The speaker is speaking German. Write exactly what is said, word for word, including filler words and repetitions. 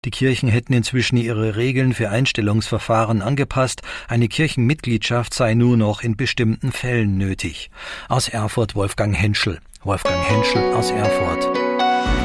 Die Kirchen hätten inzwischen ihre Regeln für Einstellungsverfahren angepasst. Eine Kirchenmitgliedschaft sei nur noch in bestimmten Fällen nötig. Aus Erfurt Wolfgang Henschel. Wolfgang Henschel aus Erfurt.